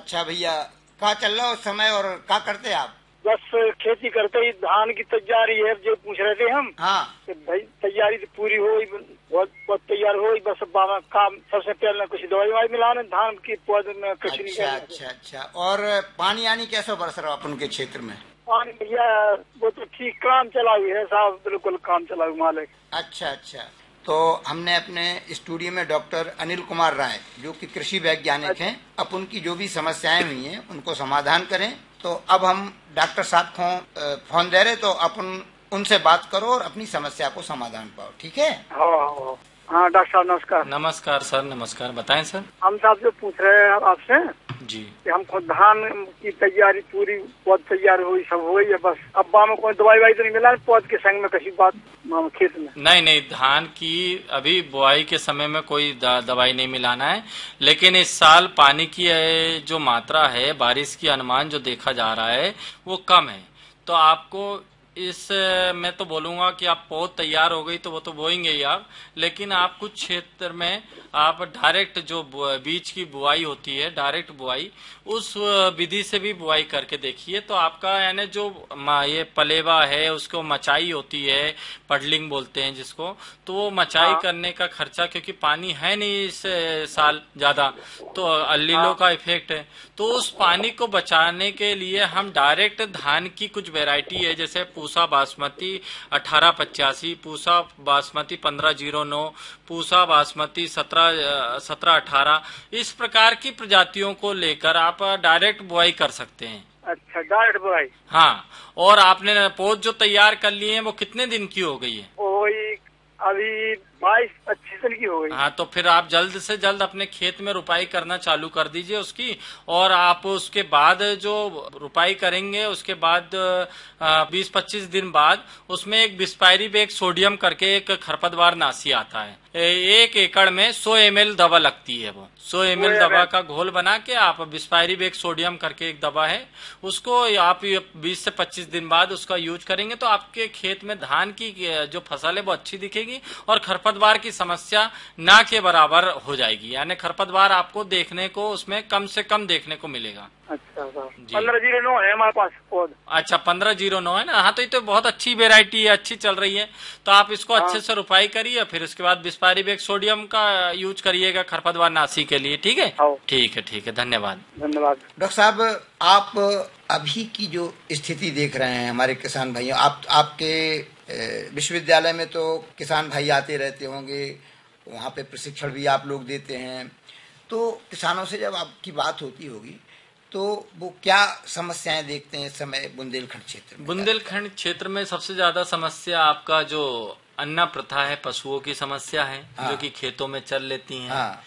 अच्छा भैया, क्या चल रहा है उस समय और क्या करते आप? बस खेती करते ही धान की तैयारी है जो पूछ रहे थे हम। हाँ भाई तैयारी तो पूरी हो, बहुत तैयार हो, बस काम सबसे पहले कुछ दवाई मिलाने धान की पौध में कुछ नहीं। अच्छा। और पानी आनी कैसे बरस रहा अपन के क्षेत्र में? पानी भैया वो तो ठीक काम चला हुआ है साहब, बिल्कुल काम चला हुआ मालिक। अच्छा, तो हमने अपने स्टूडियो में डॉक्टर अनिल कुमार राय जो कि कृषि वैज्ञानिक हैं, अब उनकी जो भी समस्याएं हुई हैं उनको समाधान करें। तो अब हम डॉक्टर साहब को फोन दे रहे, तो अपन उनसे बात करो और अपनी समस्या को समाधान पाओ, ठीक है? हाँ डॉक्टर साहब नमस्कार। नमस्कार सर, नमस्कार, बताएं सर। हम साहब जो पूछ रहे हैं आपसे जी कि हमको धान की तैयारी पूरी पौध तैयार हुई, सब हुई है, बस अब में कोई दवाई तो नहीं मिला पौध के संग में किसी बात खेत में? नहीं, धान की अभी बुआई के समय में कोई दवाई नहीं मिलाना है, लेकिन इस साल पानी की जो मात्रा है, बारिश की अनुमान जो देखा जा रहा है वो कम है, तो आपको इस मैं तो बोलूंगा कि आप पौध तैयार हो गई तो वो तो बोएंगे ही आप, लेकिन आप कुछ क्षेत्र में आप डायरेक्ट जो बीज की बुआई होती है, डायरेक्ट बुआई, उस विधि से भी बुआई करके देखिए, तो आपका यानी जो ये पलेवा है उसको मचाई होती है, पडलिंग बोलते हैं जिसको, तो वो मचाई करने का खर्चा, क्योंकि पानी है नहीं इस साल ज्यादा, तो अल्लीलो का इफेक्ट है, तो उस पानी को बचाने के लिए हम डायरेक्ट धान की कुछ वेराइटी है, जैसे पूसा बासमती 1885, पूसा बासमती 1509, पूसा बासमती 1718, इस प्रकार की प्रजातियों को लेकर आप डायरेक्ट बुआई कर सकते हैं। अच्छा, डायरेक्ट बुआई? हाँ, और आपने पौध जो तैयार कर लिए हैं वो कितने दिन की हो गई है? अभी 22-25 दिन की हो गई। हाँ, तो फिर आप जल्द से जल्द अपने खेत में रुपाई करना चालू कर दीजिए उसकी, और आप उसके बाद जो रुपाई करेंगे उसके बाद 20-25 दिन बाद उसमें एक बिस्पायरी बेग सोडियम करके एक खरपतवार नाशी आता है, 1 एकड़ में 100 ml दवा लगती है, वो 100 ml दवा का घोल बना के आप बिस्पायरी बेग सोडियम करके एक दवा है, उसको आप 20 से 25 दिन बाद उसका यूज करेंगे तो आपके खेत में धान की जो फसल है वो अच्छी दिखेगी और खरपतवार की समस्या ना के बराबर हो जाएगी, यानी खरपतवार आपको देखने को उसमें कम से कम देखने को मिलेगा। अच्छा, 1509 है हमारे पास पौध। अच्छा, 1509 है ना? हाँ, तो ये तो बहुत अच्छी वेराइटी है, अच्छी चल रही है, तो आप इसको अच्छे से रुपाई करिए, फिर उसके बाद बिस्पायरी बेग सोडियम का यूज करिएगा खरपतवार नाशी के लिए, ठीक है? ठीक है, धन्यवाद। डॉक्टर साहब, आप अभी की जो स्थिति देख रहे हैं हमारे किसान भाइयों, आपके विश्वविद्यालय में तो किसान भाई आते रहते होंगे, वहाँ पे प्रशिक्षण भी आप लोग देते हैं, तो किसानों से जब आपकी बात होती होगी तो वो क्या समस्याएं देखते हैं इस समय बुंदेलखंड क्षेत्र में? बुंदेलखंड क्षेत्र में सबसे ज्यादा समस्या आपका जो अन्ना प्रथा है, पशुओं की समस्या है। हाँ। जो कि खेतों में चल लेती हैं। हाँ।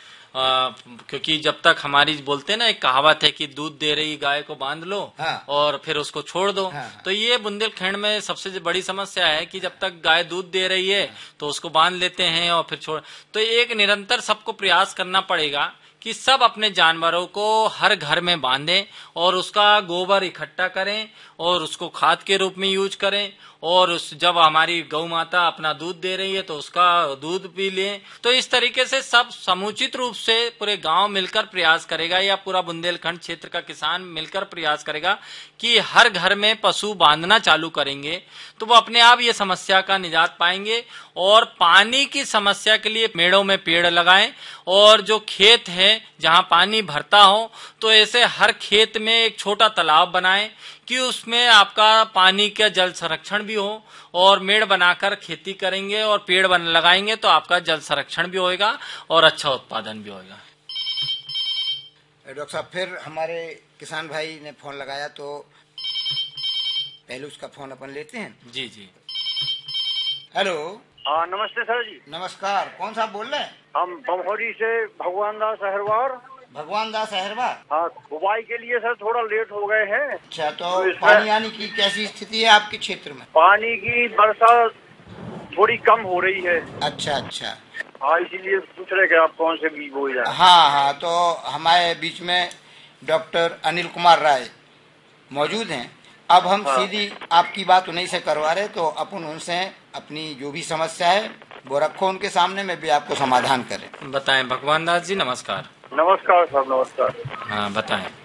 क्योंकि जब तक हमारी बोलते हैं ना, एक कहावत है कि दूध दे रही गाय को बांध लो। हाँ। और फिर उसको छोड़ दो। हाँ। तो ये बुंदेलखंड में सबसे बड़ी समस्या है कि जब तक गाय दूध दे रही है तो उसको बांध लेते हैं और फिर छोड़। तो एक निरंतर सबको प्रयास करना पड़ेगा कि सब अपने जानवरों को हर घर में बांधें और उसका गोबर इकट्ठा करें और उसको खाद के रूप में यूज करें, और जब हमारी गौ माता अपना दूध दे रही है तो उसका दूध भी लें। तो इस तरीके से सब समुचित रूप से पूरे गांव मिलकर प्रयास करेगा, या पूरा बुंदेलखंड क्षेत्र का किसान मिलकर प्रयास करेगा कि हर घर में पशु बांधना चालू करेंगे, तो वो अपने आप ये समस्या का निजात पाएंगे। और पानी की समस्या के लिए मेड़ों में पेड़ लगाएं, और जो खेत है जहां पानी भरता हो तो ऐसे हर खेत में एक छोटा तालाब बनाएं कि उसमें आपका पानी का जल संरक्षण भी हो, और मेड़ बनाकर खेती करेंगे और पेड़ लगाएंगे तो आपका जल संरक्षण भी होगा और अच्छा उत्पादन भी होगा। डॉक्टर साहब, फिर हमारे किसान भाई ने फोन लगाया तो पहले उसका फोन अपन लेते हैं। जी। हेलो। हाँ, नमस्ते सर जी। नमस्कार, कौन साहब बोल रहे हैं? हम बमहोरी से भगवान दास अहरवार। हाँ, बुवाई के लिए सर थोड़ा लेट हो गए हैं। अच्छा, तो पानी आने की कैसी स्थिति है आपके क्षेत्र में? पानी की वर्षा थोड़ी कम हो रही है। अच्छा। हाँ, इसीलिए पूछ रहे कि आप कौन से बीज बोए जाए। हाँ, तो हमारे बीच में डॉक्टर अनिल कुमार राय मौजूद हैं। अब हम सीधी आपकी बात उन्हीं से करवा रहे, तो अपन उनसे अपनी जो भी समस्या है वो रखो उनके सामने, में भी आपको समाधान करें। बताएं भगवान दास जी, नमस्कार। नमस्कार साहब, नमस्कार। हाँ, बताएं।